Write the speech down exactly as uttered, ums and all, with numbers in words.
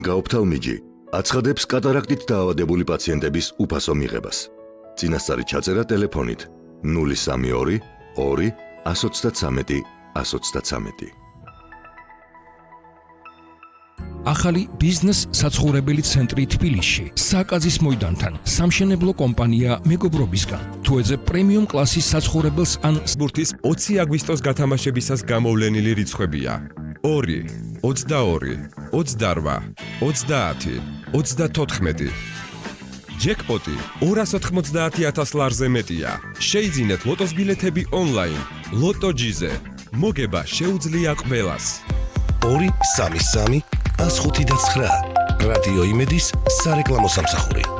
გაოფთალმიჯი აცხადებს კატარაქტით დაავადებული პაციენტების უფასო მიღებას. წინასწარი ჩაწერა ტელეფონით ნული სამი ორი ორი ას ოცდათსამეტი ას ოცდათსამეტი. ახალი ბიზნეს საცხოვრებელი ცენტრი თბილისში საკაზის მოედანთან სამშენებლო კომპანია მეგობრობისგან თუ ეძებ პრემიუმ კლასის საცხოვრებელს ან სპორტის ოცი აგვისტოს გათამაშებისას გამოვლენილი რიცხვებია ორი ოცდაორი ოცდარვა ოცდაათი ოცდათოთხმეტი ჯეკპოტი ორას ოთხმოცდაათი ათას ლარზე მეტია შეიძინეთ ლოტოს ბილეთები ონლაინ ლოტოჯიზე მოგება შეუძლია ყველას ორი სამი სამი ას ხუთი და ცხრა რადიო იმედის სარეკლამო სამსახური.